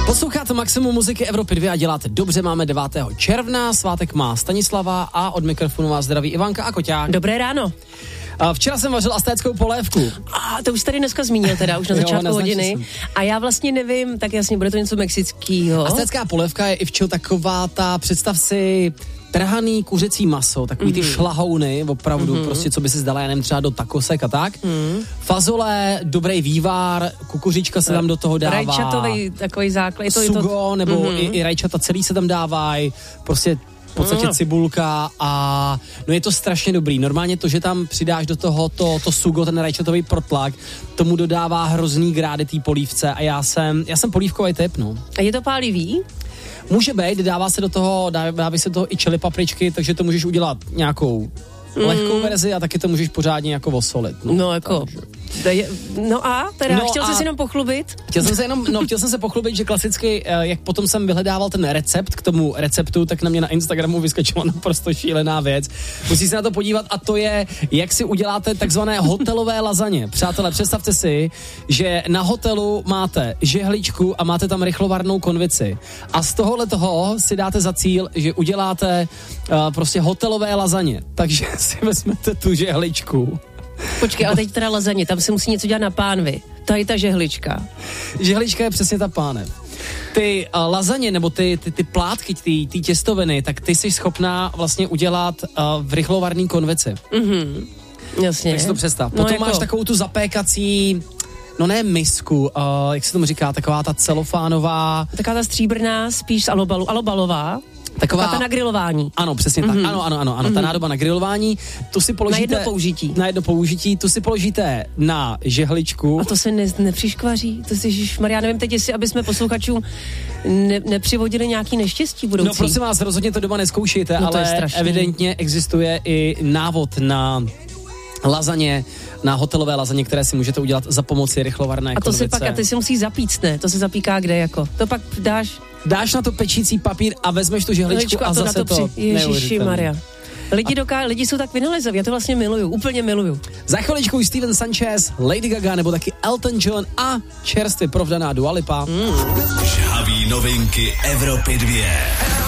Posloucháte Maximum muziky Evropy 2 a děláte dobře, máme 9. června, svátek má Stanislava a od mikrofonu vás zdraví Ivanka a Koťák. Dobré ráno. Včera jsem vařil astéckou polévku. To už tady dneska zmínil teda, už na začátku hodiny. A já vlastně nevím, tak jasně, bude to něco mexického. Astécká polévka je i včel taková ta, představ si, trhaný kuřecí maso, takový ty šlahouny, opravdu, prostě, co by si zdala, já nevím, třeba do takosek a tak. Fazole, dobrý vývar, kukuřička se tam do toho dává. Rajčatový takový základ. Sugo, nebo i rajčata celý se tam dávají, prostě v podstatě cibulka a no je to strašně dobrý. Normálně to, že tam přidáš do toho to sugo, ten rajčatový protlak, tomu dodává hrozný grády té polívce a já jsem polívkový typ, no. A je to pálivý? Může být, dává se do toho i chili papričky, takže to můžeš udělat nějakou lehkou verzi a taky to můžeš pořádně jako osolit. No jako... Chtěl jsi si jenom pochlubit? Chtěl jsem se pochlubit, že klasicky, jak potom jsem vyhledával ten recept k tomu receptu, tak na mě na Instagramu vyskočila naprosto šílená věc. Musíš se na to podívat a to je, jak si uděláte takzvané hotelové lazaně. Přátelé, představte si, že na hotelu máte žehličku a máte tam rychlovarnou konvici. A z tohohle toho si dáte za cíl, že uděláte prostě hotelové lazaně. Takže si vezmete tu žehličku. Počkej, ale teď teda lazaně, tam se musí něco dělat na pánvi. Tady ta žehlička. Žehlička je přesně ta pánev. Ty lazaně, nebo ty plátky, ty těstoviny, tak ty jsi schopná vlastně udělat v rychlovarný konvici. Jasně. Tak si to představ. Potom máš takovou tu zapékací, no ne misku, jak se tomu říká, taková ta celofánová. Taková ta stříbrná, spíš alobalová. Taková ta na grilování. Ano, přesně tak. Ano, ta nádoba na grilování. Tu si položíte... Na jedno použití. Tu si položíte na žehličku. A to se nepřiškvaří? To si, ježišmarja, nevím teď, jestli aby jsme posluchačům nepřivodili nějaký neštěstí budoucí. No prosím vás, rozhodně to doma nezkoušejte, ale evidentně existuje i návod na lazaně, na hotelové lazaně, které si můžete udělat za pomoci rychlovarné konvice. A ty si musí zapíct, ne? To se zapíká kde jako? To pak dáš na to pečící papír a vezmeš tu žehličku a zase to Ježišimarja. Lidi jsou tak vynalezaví, já to vlastně miluju, úplně miluju. Za chviličku Steven Sanchez, Lady Gaga nebo taky Elton John a čerstvě provdaná Dua Lipa. Žhaví novinky Evropy 2.